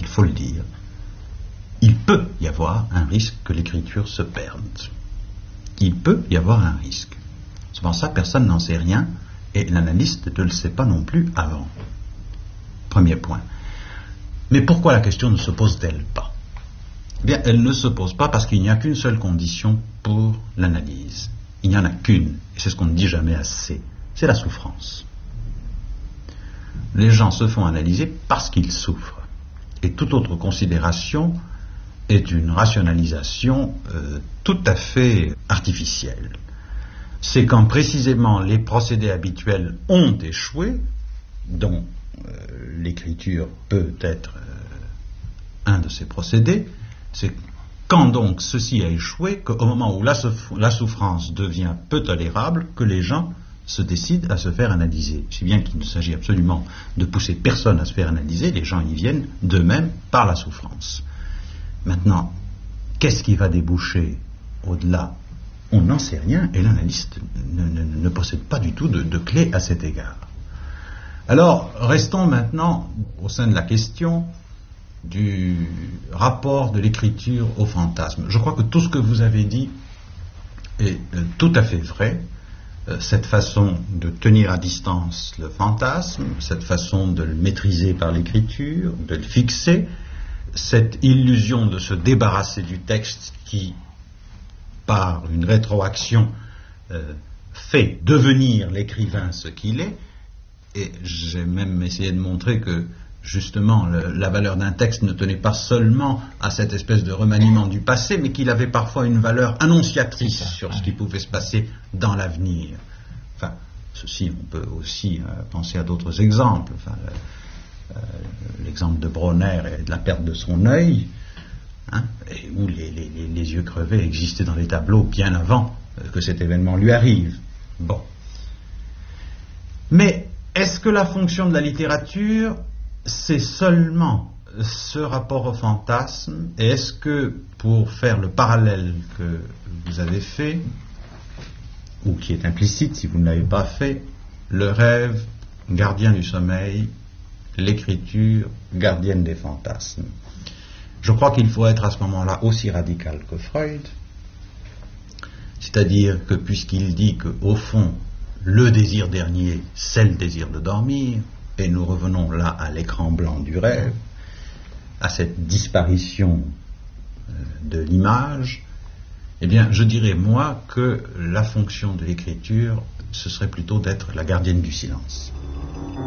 faut le dire, il peut y avoir un risque que l'écriture se perde. Il peut y avoir un risque. C'est pour ça que personne n'en sait rien, et l'analyste ne le sait pas non plus avant. Premier point. Mais pourquoi la question ne se pose-t-elle pas? Eh bien, elle ne se pose pas parce qu'il n'y a qu'une seule condition pour l'analyse. Il n'y en a qu'une, et c'est ce qu'on ne dit jamais assez, c'est la souffrance. Les gens se font analyser parce qu'ils souffrent. Et toute autre considération est une rationalisation tout à fait artificielle. C'est quand précisément les procédés habituels ont échoué, dont l'écriture peut être un de ces procédés, c'est quand donc ceci a échoué, qu'au moment où la souffrance devient peu tolérable, que les gens se décident à se faire analyser. Si bien qu'il ne s'agit absolument de pousser personne à se faire analyser, les gens y viennent d'eux-mêmes par la souffrance. Maintenant, qu'est-ce qui va déboucher au-delà? On n'en sait rien et l'analyste ne possède pas du tout de clé à cet égard. Alors, restons maintenant au sein de la question du rapport de l'écriture au fantasme. Je crois que tout ce que vous avez dit est tout à fait vrai. Cette façon de tenir à distance le fantasme, cette façon de le maîtriser par l'écriture, de le fixer, cette illusion de se débarrasser du texte qui, par une rétroaction, fait devenir l'écrivain ce qu'il est. Et j'ai même essayé de montrer que justement la valeur d'un texte ne tenait pas seulement à cette espèce de remaniement du passé, mais qu'il avait parfois une valeur annonciatrice sur ce qui pouvait se passer dans l'avenir. Enfin, ceci, on peut aussi penser à d'autres exemples. Enfin, l'exemple de Bronner et de la perte de son œil, et où les yeux crevés existaient dans les tableaux bien avant que cet événement lui arrive. Bon. Mais est-ce que la fonction de la littérature, c'est seulement ce rapport au fantasme? Et est-ce que, pour faire le parallèle que vous avez fait, ou qui est implicite si vous ne l'avez pas fait, le rêve, gardien du sommeil, l'écriture, gardienne des fantasmes? Je crois qu'il faut être à ce moment-là aussi radical que Freud, c'est-à-dire que puisqu'il dit qu'au fond, le désir dernier, c'est le désir de dormir, et nous revenons là à l'écran blanc du rêve, à cette disparition de l'image, eh bien, je dirais, moi, que la fonction de l'écriture, ce serait plutôt d'être la gardienne du silence.